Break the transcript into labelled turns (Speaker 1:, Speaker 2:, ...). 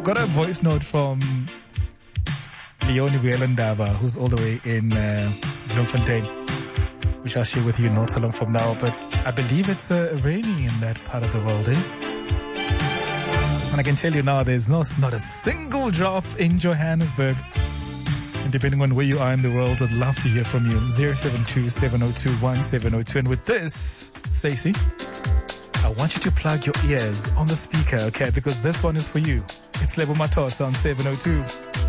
Speaker 1: got a voice note from Leonie Buelandaba, who's all the way in Bloemfontein, which I'll share with you not so long from now. But I believe it's raining in that part of the world, And I can tell you now, there's not a single drop in Johannesburg. And depending on where you are in the world, I'd love to hear from you. 072-702-1702. And with this, Stacey, I want you to plug your ears on the speaker, okay? Because this one is for you. It's Lebo Matos on 702.